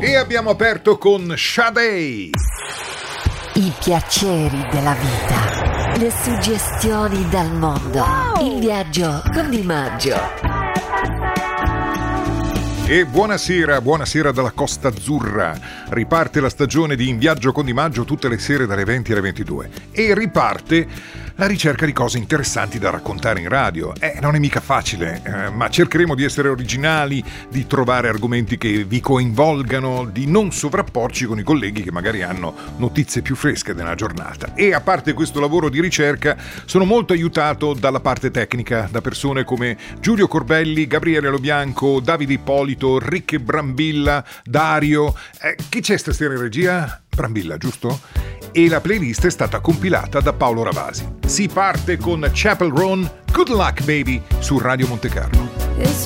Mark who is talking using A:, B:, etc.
A: E abbiamo aperto con Sade.
B: I piaceri della vita, le suggestioni dal mondo, il viaggio con Di Maggio.
A: E buonasera dalla Costa Azzurra. Riparte la stagione di In Viaggio con Di Maggio tutte le sere dalle 20 alle 22. E riparte la ricerca di cose interessanti da raccontare in radio. Non è mica facile, ma cercheremo di essere originali, di trovare argomenti che vi coinvolgano, di non sovrapporci con i colleghi che magari hanno notizie più fresche della giornata. E a parte questo lavoro di ricerca, sono molto aiutato dalla parte tecnica, da persone come Giulio Corbelli, Gabriele Lobianco, Davide Ippolito, Ricche Brambilla, Dario. Chi c'è stasera in regia? Brambilla, giusto? E la playlist è stata compilata da Paolo Ravasi. Si parte con Chapel Roan, Good Luck Baby, su Radio Monte Carlo.